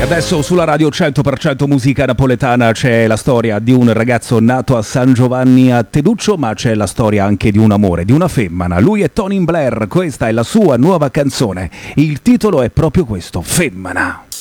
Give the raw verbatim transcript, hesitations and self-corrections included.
Adesso sulla radio cento per cento musica napoletana c'è la storia di un ragazzo nato a San Giovanni a Teduccio, ma c'è la storia anche di un amore, di una femmina. Lui è Tony Blair, questa è la sua nuova canzone. Il titolo è proprio questo, Femmina.